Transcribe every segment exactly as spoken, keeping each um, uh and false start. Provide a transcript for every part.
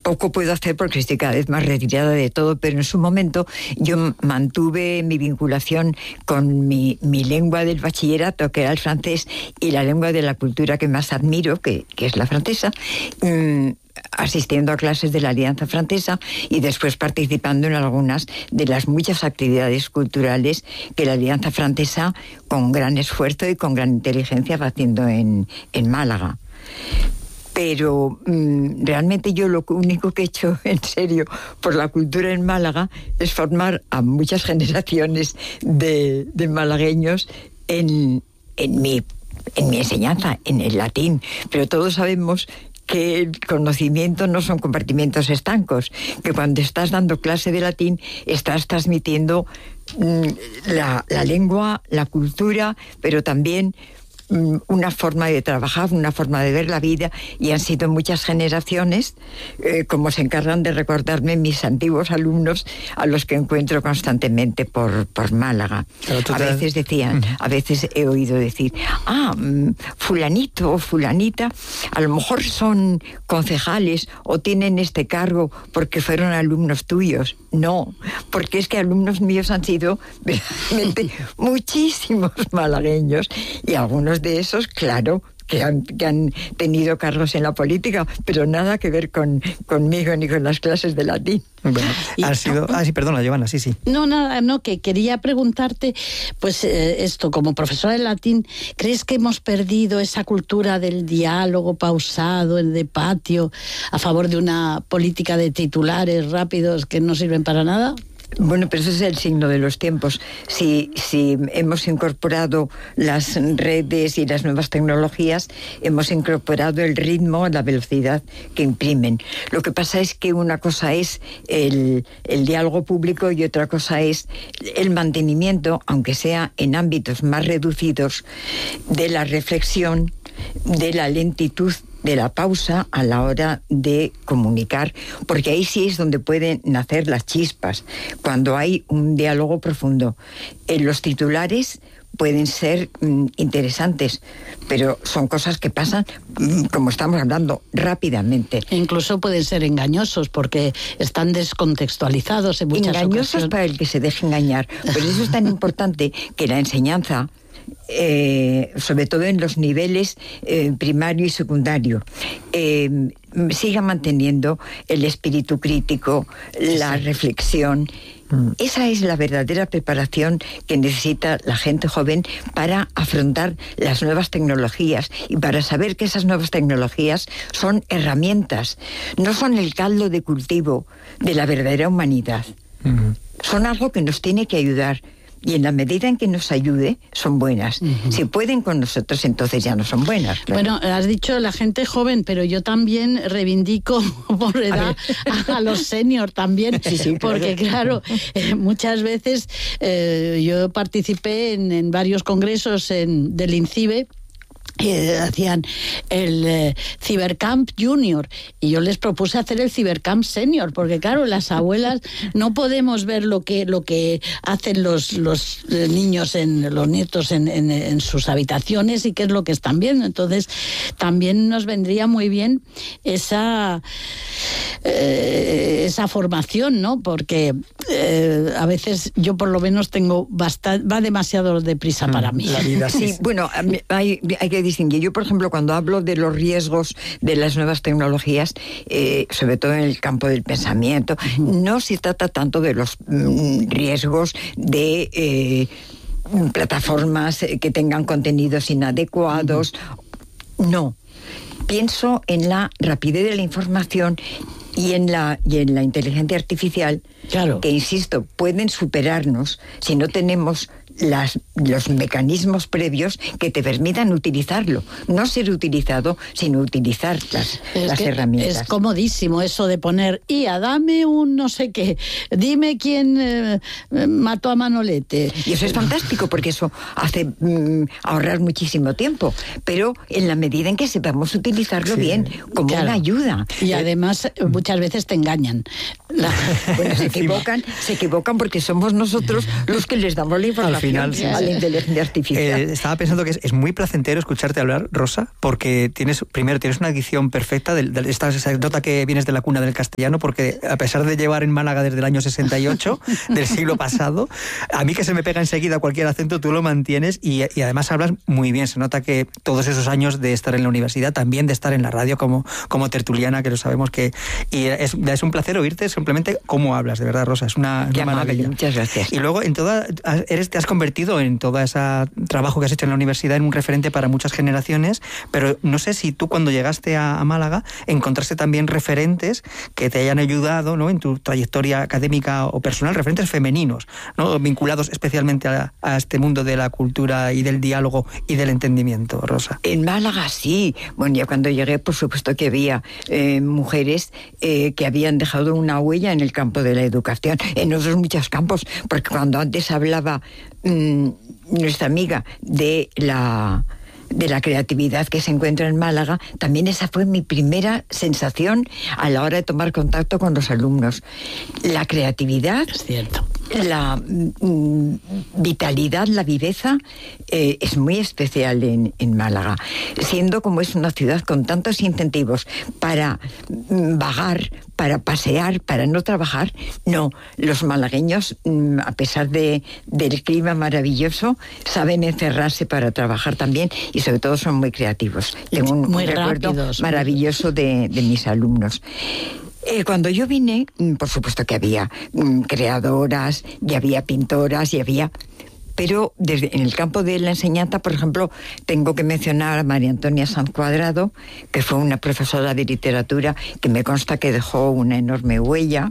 poco puedo hacer porque estoy cada vez más retirada de todo, pero en su momento yo mantuve mi vinculación con mi, mi lengua del bachillerato, que era el francés, y la lengua de la cultura que más admiro, que, que es la francesa, mmm, asistiendo a clases de la Alianza Francesa y después participando en algunas de las muchas actividades culturales que la Alianza Francesa, con gran esfuerzo y con gran inteligencia, va haciendo en, en Málaga. Pero mmm, realmente yo lo único que he hecho en serio por la cultura en Málaga es formar a muchas generaciones de, de malagueños en, en, mi, en mi enseñanza, en el latín. Pero todos sabemos que el conocimiento no son compartimentos estancos, que cuando estás dando clase de latín estás transmitiendo mmm, la, la lengua, la cultura, pero también una forma de trabajar, una forma de ver la vida, y han sido muchas generaciones, eh, como se encargan de recordarme mis antiguos alumnos, a los que encuentro constantemente por, por Málaga. A veces decían, a veces he oído decir, ah, fulanito o fulanita, a lo mejor son concejales o tienen este cargo porque fueron alumnos tuyos. No, porque es que alumnos míos han sido realmente muchísimos malagueños, y algunos de esos, claro, que han, que han tenido cargos en la política, pero nada que ver con conmigo ni con las clases de latín. Bueno, ha sido... Ah, sí, perdona, Giovanna, sí, sí. No, nada, no, que quería preguntarte, pues eh, esto, como profesora de latín, ¿crees que hemos perdido esa cultura del diálogo pausado, el de patio, a favor de una política de titulares rápidos que no sirven para nada? Bueno, pero ese es el signo de los tiempos. Si, si hemos incorporado las redes y las nuevas tecnologías, hemos incorporado el ritmo, la velocidad que imprimen. Lo que pasa es que una cosa es el, el diálogo público y otra cosa es el mantenimiento, aunque sea en ámbitos más reducidos, de la reflexión, de la lentitud, de la pausa a la hora de comunicar, porque ahí sí es donde pueden nacer las chispas, cuando hay un diálogo profundo. En los titulares pueden ser mm, interesantes, pero son cosas que pasan, mm, como estamos hablando, rápidamente. E incluso pueden ser engañosos, porque están descontextualizados en muchas engañosos ocasiones. Para el que se deje engañar. Por eso es tan importante que la enseñanza, Eh, sobre todo en los niveles eh, primario y secundario, eh, siga manteniendo el espíritu crítico, la sí. reflexión. Mm. Esa es la verdadera preparación que necesita la gente joven para afrontar las nuevas tecnologías y para saber que esas nuevas tecnologías son herramientas, no son el caldo de cultivo de la verdadera humanidad. Mm. Son algo que nos tiene que ayudar. Y en la medida en que nos ayude, son buenas. Uh-huh. Si pueden con nosotros, entonces ya no son buenas. Claro. Bueno, has dicho la gente joven, pero yo también reivindico por edad a, a los seniors también. Sí, sí, porque claro, eh, muchas veces eh, yo participé en, en varios congresos en, del INCIBE, que hacían el eh, Cibercamp Junior, y yo les propuse hacer el Cibercamp Senior, porque claro, las abuelas no podemos ver lo que lo que hacen los los niños, en los nietos en, en, en sus habitaciones y qué es lo que están viendo. Entonces también nos vendría muy bien esa eh, esa formación, ¿no? Porque eh, a veces yo por lo menos tengo bastante, va demasiado deprisa mm, para mí. La vida, sí. Sí, bueno, hay, hay que distinguir. Yo, por ejemplo, cuando hablo de los riesgos de las nuevas tecnologías, eh, sobre todo en el campo del pensamiento, uh-huh. no se trata tanto de los mm, riesgos de eh, plataformas que tengan contenidos inadecuados. Uh-huh. No. Pienso en la rapidez de la información y en la, y en la inteligencia artificial, claro. que, insisto, pueden superarnos si no tenemos las, los mecanismos previos que te permitan utilizarlo. No ser utilizado, sino utilizar las, las herramientas. Es comodísimo eso de poner, Ia, dame un no sé qué, dime quién eh, mató a Manolete. Y eso es fantástico, porque eso hace mm, ahorrar muchísimo tiempo, pero en la medida en que sepamos utilizarlo sí. bien, como claro. una ayuda. Y además, muchas veces te engañan. La... Bueno, se equivocan, se equivocan porque somos nosotros los que les damos la información final. Sí, a la inteligencia artificial. Eh, estaba pensando que es, es muy placentero escucharte hablar, Rosa, porque tienes, primero, tienes una dicción perfecta. De, de, esta se nota que vienes de la cuna del castellano, porque a pesar de llevar en Málaga desde el año sesenta y ocho, del siglo pasado, a mí que se me pega enseguida cualquier acento, tú lo mantienes y, y además hablas muy bien. Se nota que todos esos años de estar en la universidad, también de estar en la radio como, como tertuliana, que lo sabemos que... Y es, es un placer oírte simplemente cómo hablas, de verdad, Rosa. Es una, una maravilla. Muchas gracias. Y luego en toda, eres, te has convertido en todo ese trabajo que has hecho en la universidad en un referente para muchas generaciones, pero no sé si tú cuando llegaste a, a Málaga encontraste también referentes que te hayan ayudado, ¿no?, en tu trayectoria académica o personal, referentes femeninos, ¿no?, vinculados especialmente a, a este mundo de la cultura y del diálogo y del entendimiento, Rosa. En Málaga sí. Bueno, ya cuando llegué, por supuesto que había eh, mujeres eh, que habían dejado una huella en el campo de la educación, en otros muchos campos, porque cuando antes hablaba mmm, nuestra amiga de la... de la creatividad que se encuentra en Málaga, también esa fue mi primera sensación a la hora de tomar contacto con los alumnos. La creatividad, es cierto, la mm, vitalidad, la viveza eh, es muy especial en, en Málaga, siendo como es una ciudad con tantos incentivos para mm, vagar, para pasear, para no trabajar. No, los malagueños, mm, a pesar de, del clima maravilloso, saben encerrarse para trabajar también y sobre todo son muy creativos. Tengo un, muy un recuerdo rápidos, maravilloso de, de mis alumnos. Eh, cuando yo vine, por supuesto que había mm, creadoras, y había pintoras, y había... Pero desde, en el campo de la enseñanza, por ejemplo, tengo que mencionar a María Antonia Sanz Cuadrado, que fue una profesora de literatura que me consta que dejó una enorme huella.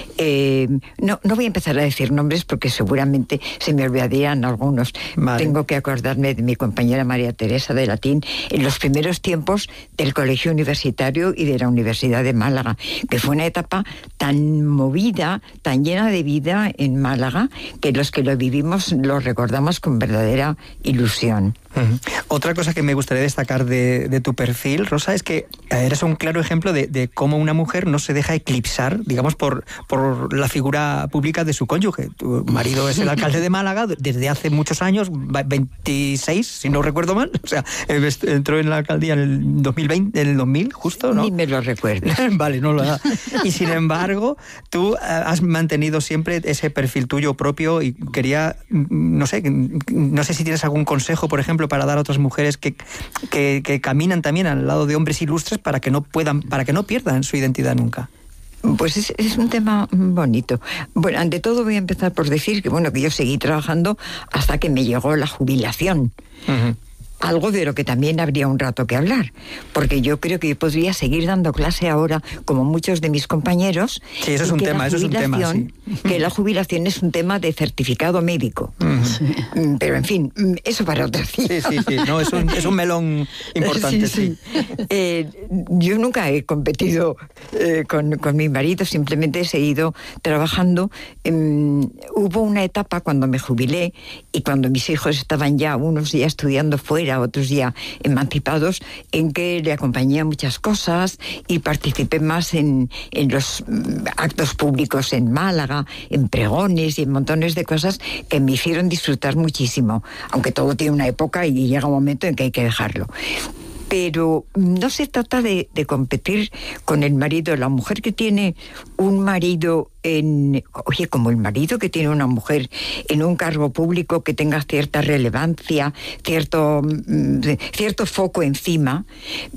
Eh, no, no voy a empezar a decir nombres porque seguramente se me olvidarían algunos. Vale. Tengo que acordarme de mi compañera María Teresa de Latín en los primeros tiempos del Colegio Universitario y de la Universidad de Málaga, que fue una etapa tan movida, tan llena de vida en Málaga, que los que lo vivimos lo recordamos con verdadera ilusión. Uh-huh. Otra cosa que me gustaría destacar de, de tu perfil, Rosa, es que eres un claro ejemplo de, de cómo una mujer no se deja eclipsar, digamos, por, por la figura pública de su cónyuge. Tu marido es el alcalde de Málaga desde hace muchos años, veintiséis, si no recuerdo mal. O sea, entró en la alcaldía en el dos mil veinte, en el dos mil, justo, ¿no? Ni me lo recuerdo. Vale, no lo da. Y sin embargo, tú has mantenido siempre ese perfil tuyo propio y quería, no sé, no sé si tienes algún consejo, por ejemplo, para dar a otras mujeres que, que, que caminan también al lado de hombres ilustres para que no puedan, para que no pierdan su identidad nunca. Pues es, es un tema bonito. Bueno, ante todo voy a empezar por decir que bueno, que yo seguí trabajando hasta que me llegó la jubilación. Uh-huh. Algo de lo que también habría un rato que hablar, porque yo creo que yo podría seguir dando clase ahora, como muchos de mis compañeros. Sí, eso es un tema, eso es un tema, sí. Que la jubilación es un tema de certificado médico. Uh-huh. Sí. Pero, en fin, eso para otra cita. Sí, sí, sí, no, es un, es un melón importante, sí. sí. Eh, yo nunca he competido eh, con, con mi marido, simplemente he seguido trabajando. Eh, hubo una etapa cuando me jubilé y cuando mis hijos estaban ya, unos ya estudiando fuera, otros ya emancipados, en que le acompañé a muchas cosas y participé más en, en los actos públicos en Málaga, en pregones y en montones de cosas que me hicieron disfrutar muchísimo, aunque todo tiene una época y llega un momento en que hay que dejarlo. Pero no se trata de, de competir con el marido. La mujer que tiene un marido en... Oye, como el marido que tiene una mujer en un cargo público que tenga cierta relevancia, cierto, cierto foco encima,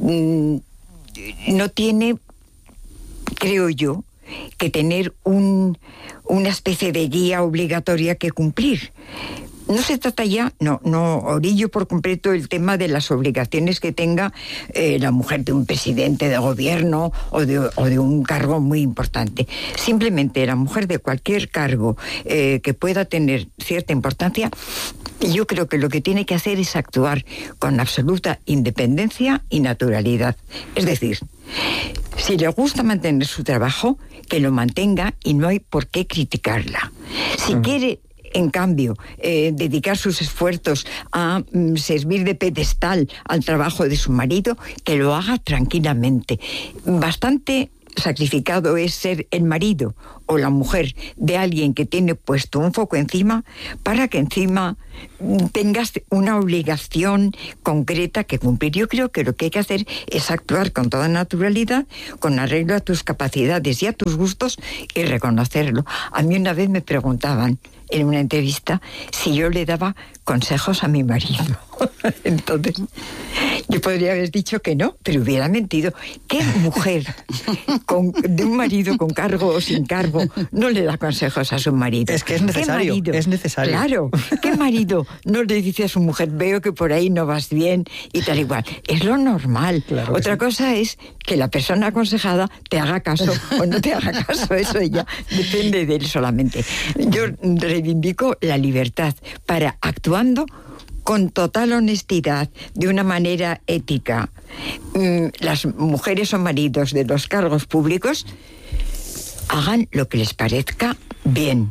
no tiene, creo yo, que tener un, una especie de guía obligatoria que cumplir. No se trata ya, no, no orillo por completo el tema de las obligaciones que tenga eh, la mujer de un presidente de gobierno o de, o de un cargo muy importante. Simplemente la mujer de cualquier cargo eh, que pueda tener cierta importancia, yo creo que lo que tiene que hacer es actuar con absoluta independencia y naturalidad. Es decir, si le gusta mantener su trabajo, que lo mantenga y no hay por qué criticarla. Si mm. quiere, en cambio, eh, dedicar sus esfuerzos a mm, servir de pedestal al trabajo de su marido, que lo haga tranquilamente. Bastante sacrificado es ser el marido o la mujer de alguien que tiene puesto un foco encima, para que encima tengas una obligación concreta que cumplir. Yo creo que lo que hay que hacer es actuar con toda naturalidad, con arreglo a tus capacidades y a tus gustos, y reconocerlo. A mí una vez me preguntaban en una entrevista si yo le daba consejos a mi marido. Entonces, yo podría haber dicho que no, pero hubiera mentido. ¿Qué mujer con, de un marido con cargo o sin cargo no le da consejos a su marido? Es que es necesario, ¿Qué marido? Es necesario. Claro, ¿qué marido no le dice a su mujer, veo que por ahí no vas bien y tal igual? Es lo normal. Claro, Otra sí. cosa es que la persona aconsejada te haga caso o no te haga caso. Eso ya depende de él solamente. Yo reivindico la libertad para, actuando con total honestidad, de una manera ética, las mujeres o maridos de los cargos públicos hagan lo que les parezca bien.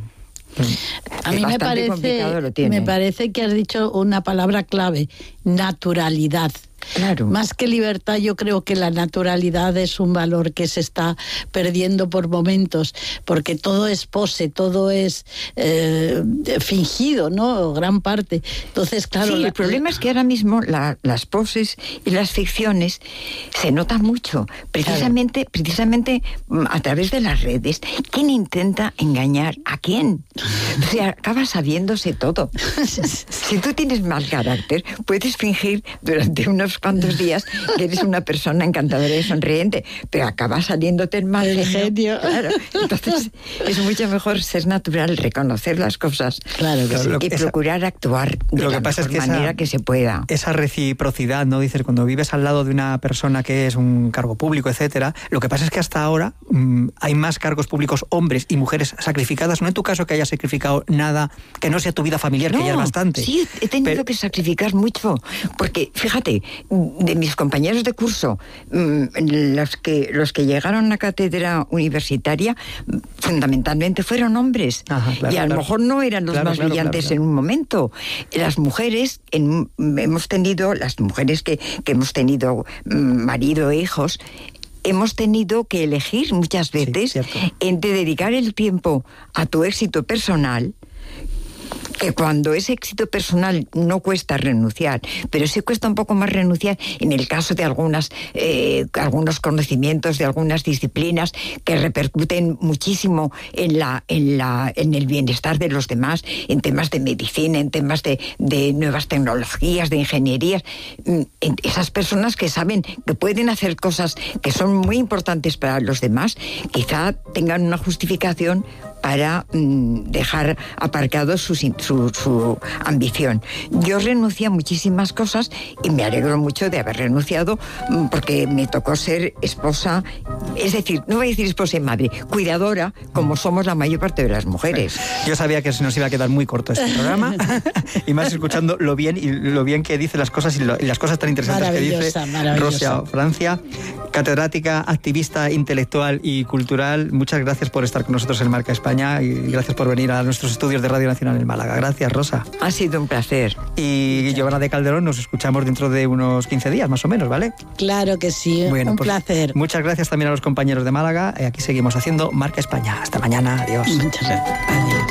A mí me parece, me parece que has dicho una palabra clave: naturalidad. Claro. Más que libertad, yo creo que la naturalidad es un valor que se está perdiendo por momentos, porque todo es pose, todo es eh, fingido, ¿no? Gran parte. Entonces, claro... Sí, la, el problema es que ahora mismo la, las poses y las ficciones se notan mucho, precisamente, claro. precisamente a través de las redes. ¿Quién intenta engañar a quién? O sea, acaba sabiéndose todo. Si tú tienes mal carácter, puedes fingir durante unos cuantos días que eres una persona encantadora y sonriente, pero acaba saliéndote el mal el genio. Claro. Entonces es mucho mejor ser natural, reconocer las cosas, claro, claro, y procurar esa, actuar de lo que la pasa mejor es que manera esa, que se pueda. Esa reciprocidad, ¿no? Dices, cuando vives al lado de una persona que es un cargo público, etcétera, lo que pasa es que hasta ahora mmm, hay más cargos públicos, hombres y mujeres sacrificadas. No en tu caso que hayas sacrificado nada que no sea tu vida familiar, no, que ya es bastante. Sí, he tenido pero, que sacrificar mucho, porque fíjate, de mis compañeros de curso, los que, los que llegaron a la cátedra universitaria, fundamentalmente fueron hombres. Ajá, claro, y a lo claro. mejor no eran los claro, más claro, brillantes claro, claro. en un momento. Las mujeres, en, hemos tenido, las mujeres que, que hemos tenido marido e hijos, hemos tenido que elegir muchas veces sí, entre dedicar el tiempo a tu éxito personal, que cuando es éxito personal no cuesta renunciar, pero sí cuesta un poco más renunciar en el caso de algunas eh, algunos conocimientos de algunas disciplinas que repercuten muchísimo en la en la en el bienestar de los demás, en temas de medicina, en temas de, de nuevas tecnologías, de ingenierías. Esas personas que saben que pueden hacer cosas que son muy importantes para los demás, quizá tengan una justificación para mm, dejar aparcado su, su, su ambición. Yo renuncié a muchísimas cosas y me alegro mucho de haber renunciado, porque me tocó ser esposa, es decir, no voy a decir esposa y madre, cuidadora, como somos la mayor parte de las mujeres. Yo sabía que se nos iba a quedar muy corto este programa, y más escuchando lo bien y lo bien que dice las cosas y, lo, y las cosas tan interesantes que dice Rosa Francia, catedrática, activista intelectual y cultural. Muchas gracias por estar con nosotros en Marca España y gracias por venir a nuestros estudios de Radio Nacional en Málaga. Gracias, Rosa. Ha sido un placer. Y Giovanna de Calderón, nos escuchamos dentro de unos quince días, más o menos, ¿vale? Claro que sí, bueno, un pues, placer. Muchas gracias también a los compañeros de Málaga. Aquí seguimos haciendo Marca España. Hasta mañana. Adiós. Muchas gracias.